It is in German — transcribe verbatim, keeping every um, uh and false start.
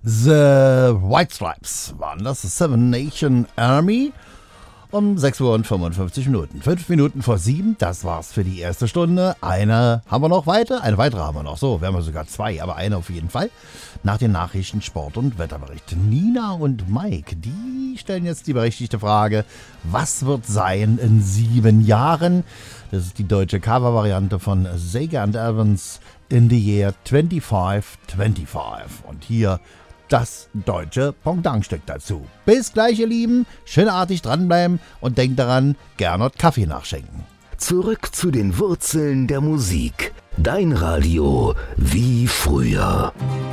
The White Stripes waren das, Seven Nation Army. Um sechs Uhr und fünfundfünfzig Minuten. Fünf Minuten vor sieben, das war's für die erste Stunde. Eine haben wir noch weiter, eine weitere haben wir noch. So, wir haben sogar zwei, aber eine auf jeden Fall. Nach den Nachrichten, Sport und Wetterbericht. Nina und Mike, die stellen jetzt die berechtigte Frage, was wird sein in sieben Jahren? Das ist die deutsche Cover-Variante von Sager and Evans in the Year twenty-five twenty-five. Und hier das deutsche Pendantstück dazu. Bis gleich, ihr Lieben. Schönartig dranbleiben und denkt daran, Gernot Kaffee nachschenken. Zurück zu den Wurzeln der Musik. Dein Radio wie früher.